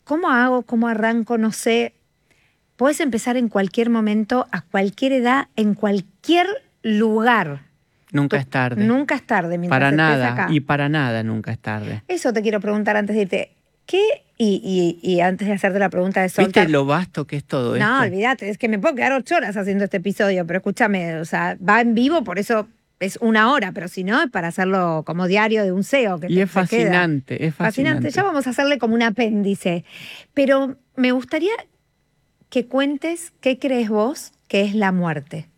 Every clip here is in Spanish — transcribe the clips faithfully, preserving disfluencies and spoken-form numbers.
¿cómo hago? ¿Cómo arranco? No sé. Podés empezar en cualquier momento, a cualquier edad, en cualquier lugar. Nunca Tú, es tarde. Nunca es tarde. Para nada, acá. y para nada nunca es tarde. Eso te quiero preguntar antes de irte. ¿Qué? Y, y, y antes de hacerte la pregunta de soltar. ¿Viste lo vasto que es todo esto? No, olvídate, es que me puedo quedar ocho horas haciendo este episodio, pero escúchame, o sea, va en vivo, por eso es una hora, pero si no, es para hacerlo como diario de un C E O. Que y te, es fascinante, queda. es fascinante. Fascinante, ya vamos a hacerle como un apéndice. Pero me gustaría que cuentes qué crees vos que es la muerte.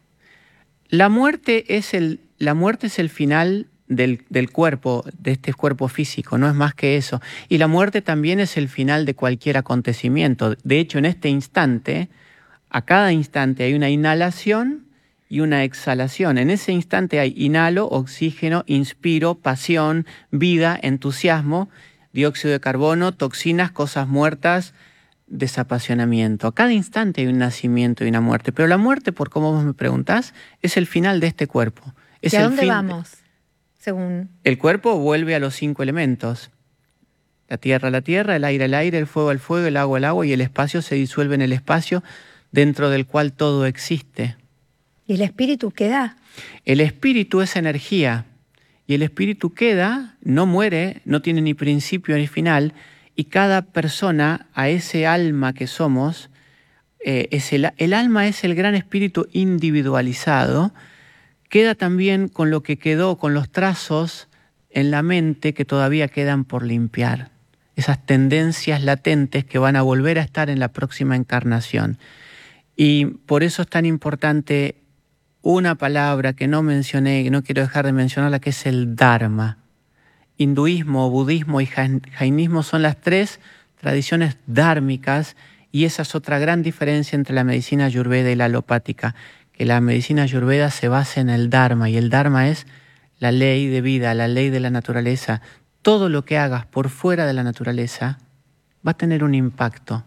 La muerte es el, la muerte es el final del, del cuerpo, de este cuerpo físico, no es más que eso. Y la muerte también es el final de cualquier acontecimiento. De hecho, en este instante, a cada instante hay una inhalación y una exhalación. En ese instante hay inhalo, oxígeno, inspiro, pasión, vida, entusiasmo, dióxido de carbono, toxinas, cosas muertas, desapasionamiento. A cada instante hay un nacimiento y una muerte. Pero la muerte, por cómo vos me preguntás, es el final de este cuerpo. Es ¿Y a el dónde fin... vamos? Según... El cuerpo vuelve a los cinco elementos. La tierra, la tierra, el aire, el aire, el fuego, el fuego, el agua, el agua, y el espacio se disuelve en el espacio dentro del cual todo existe. ¿Y el espíritu queda? El espíritu es energía. Y el espíritu queda, no muere, no tiene ni principio ni final. Y cada persona, a ese alma que somos, eh, es el, el alma es el gran espíritu individualizado, queda también con lo que quedó, con los trazos en la mente que todavía quedan por limpiar. Esas tendencias latentes que van a volver a estar en la próxima encarnación. Y por eso es tan importante una palabra que no mencioné, que no quiero dejar de mencionarla, que es el Dharma. Hinduismo, budismo y jainismo son las tres tradiciones dhármicas, y esa es otra gran diferencia entre la medicina ayurveda y la alopática, que la medicina ayurveda se basa en el Dharma, y el Dharma es la ley de vida, la ley de la naturaleza. Todo lo que hagas por fuera de la naturaleza va a tener un impacto.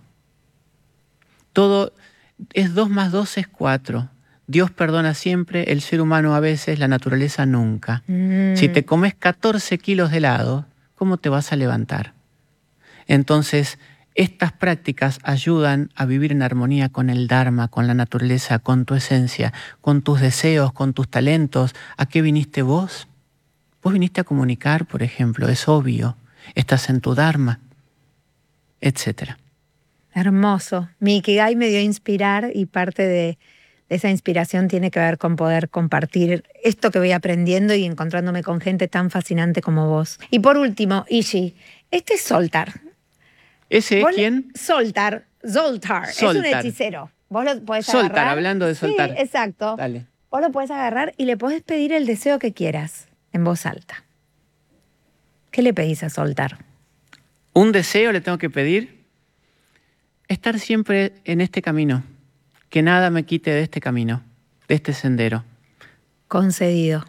Todo es dos más dos es cuatro. Dios perdona siempre, el ser humano a veces, la naturaleza nunca. Mm. Si te comes catorce kilos de helado, ¿cómo te vas a levantar? Entonces, estas prácticas ayudan a vivir en armonía con el Dharma, con la naturaleza, con tu esencia, con tus deseos, con tus talentos. ¿A qué viniste vos? Vos viniste a comunicar, por ejemplo, es obvio. Estás en tu Dharma, etcétera. Hermoso. Mi Ikigai me dio a inspirar, y parte de esa inspiración tiene que ver con poder compartir esto que voy aprendiendo y encontrándome con gente tan fascinante como vos. Y por último, Ishi, este es Zoltar. ¿Ese es quién? Soltar, Zoltar, es un hechicero. Vos lo podés soltar, agarrar. Hablando de soltar. Sí, exacto. Dale. Vos lo podés agarrar y le podés pedir el deseo que quieras en voz alta. ¿Qué le pedís a Zoltar? Un deseo le tengo que pedir. Estar siempre en este camino. Que nada me quite de este camino, de este sendero. Concedido.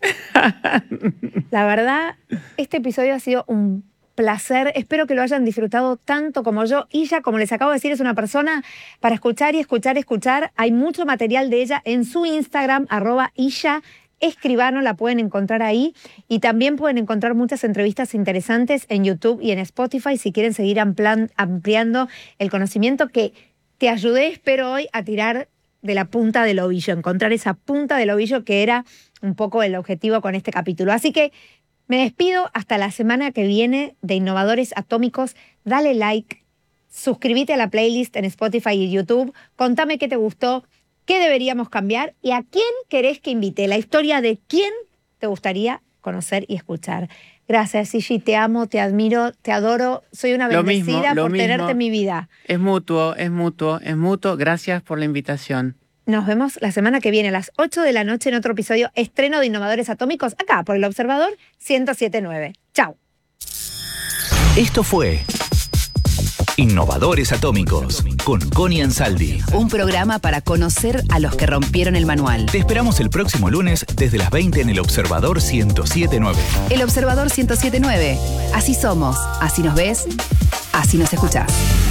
La verdad, este episodio ha sido un placer. Espero que lo hayan disfrutado tanto como yo. Illa, como les acabo de decir, es una persona para escuchar y escuchar y escuchar. Hay mucho material de ella en su Instagram, arroba Illa Escribano, la pueden encontrar ahí. Y también pueden encontrar muchas entrevistas interesantes en YouTube y en Spotify si quieren seguir ampliando el conocimiento que te ayudé, espero hoy, a tirar de la punta del ovillo, encontrar esa punta del ovillo que era un poco el objetivo con este capítulo. Así que me despido hasta la semana que viene de Innovadores Atómicos. Dale like, suscríbete a la playlist en Spotify y YouTube, contame qué te gustó, qué deberíamos cambiar y a quién querés que invite, la historia de quién te gustaría conocer y escuchar. Gracias, Gigi, te amo, te admiro, te adoro. Soy una bendecida lo mismo, lo por mismo. tenerte en mi vida. Es mutuo, es mutuo, es mutuo. Gracias por la invitación. Nos vemos la semana que viene a las ocho de la noche en otro episodio estreno de Innovadores Atómicos, acá por El Observador ciento siete punto nueve. Chao. Esto fue Innovadores Atómicos con Connie Ansaldi. Un programa para conocer a los que rompieron el manual. Te esperamos el próximo lunes desde las veinte en El Observador ciento siete punto nueve. El Observador ciento siete punto nueve. Así somos, así nos ves, así nos escuchás.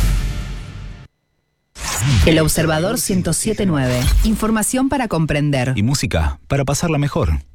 El Observador ciento siete punto nueve. Información para comprender. Y música para pasarla mejor.